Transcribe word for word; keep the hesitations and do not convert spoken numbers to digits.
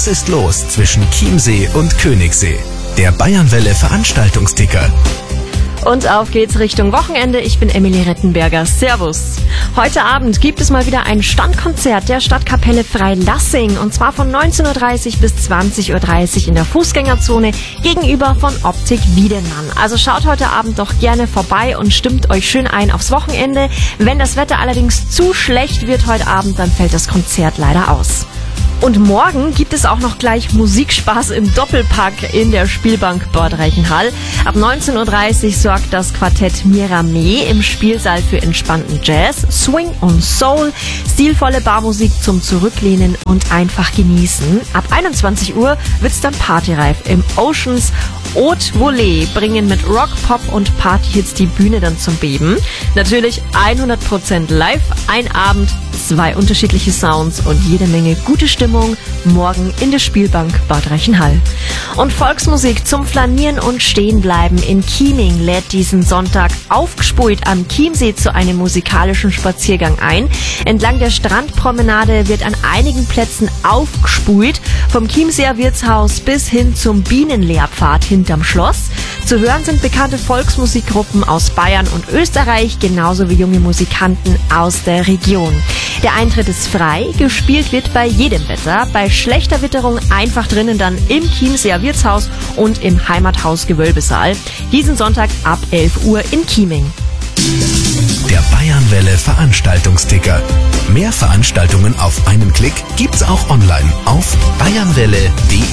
ist los zwischen Chiemsee und Königssee? Der Bayernwelle Veranstaltungsticker. Und auf geht's Richtung Wochenende. Ich bin Emilie Rettenberger. Servus. Heute Abend gibt es mal wieder ein Standkonzert der Stadtkapelle Freilassing. Und zwar von neunzehn Uhr dreißig bis zwanzig Uhr dreißig in der Fußgängerzone gegenüber von Optik Wiedemann. Also schaut heute Abend doch gerne vorbei und stimmt euch schön ein aufs Wochenende. Wenn das Wetter allerdings zu schlecht wird heute Abend, dann fällt das Konzert leider aus. Und morgen gibt es auch noch gleich Musikspaß im Doppelpack in der Spielbank Bad Reichenhall. Ab neunzehn Uhr dreißig sorgt das Quartett Mirame im Spielsaal für entspannten Jazz, Swing und Soul, stilvolle Barmusik zum Zurücklehnen und einfach genießen. Ab einundzwanzig Uhr wird's dann partyreif im Oceans. Haute Volée bringen mit Rock, Pop und Partyhits die Bühne dann zum Beben. Natürlich hundert Prozent live, ein Abend, zwei unterschiedliche Sounds und jede Menge gute Stimmung morgen in der Spielbank Bad Reichenhall. Und Volksmusik zum Flanieren und Stehenbleiben in Chieming lädt diesen Sonntag aufgespult am Chiemsee zu einem musikalischen Spaziergang ein. Entlang der Strandpromenade wird an einigen Plätzen aufgespult, vom Chiemseer Wirtshaus bis hin zum Bienenlehrpfad hinterm Schloss. Zu hören sind bekannte Volksmusikgruppen aus Bayern und Österreich, genauso wie junge Musikanten aus der Region. Der Eintritt ist frei, gespielt wird bei jedem Wetter, bei schlechter Witterung einfach drinnen dann im Chiemseer Wirtshaus und im Heimathaus Gewölbesaal. Diesen Sonntag ab elf Uhr in Chieming. Der Bayernwelle Veranstaltungsticker. Mehr Veranstaltungen auf einen Klick gibt's auch online auf bayernwelle punkt de.